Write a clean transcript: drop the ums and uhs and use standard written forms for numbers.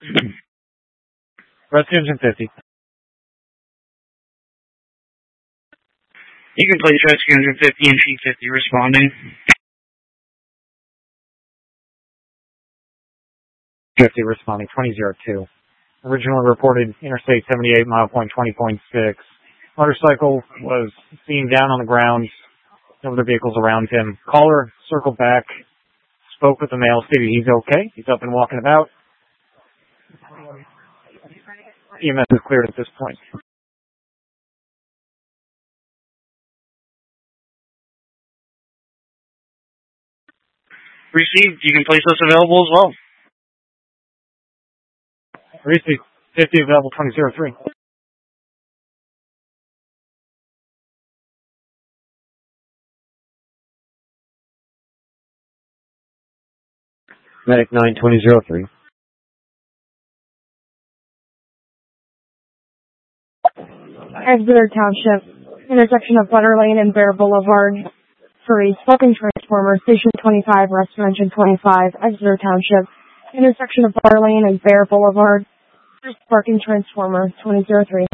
Rescue Engine 50. You can place Rescue Engine 50 and P50 responding. 50 responding, 2002. Originally reported Interstate 78, mile point 20.6. Motorcycle was seen down on the ground. No other vehicles around him. Caller circled back, spoke with the male, stated he's okay. He's up and walking about. EMS is cleared at this point. Received. You can place us available as well. Received. 50 available, 2003. Medic 92003. Exeter Township, intersection of Butter Lane and Bear Boulevard. For a smoking transformer, Station 25, Rescue Engine 25, Exeter Township, intersection of Butter Lane and Bear Boulevard. Sparking transformer, 2003.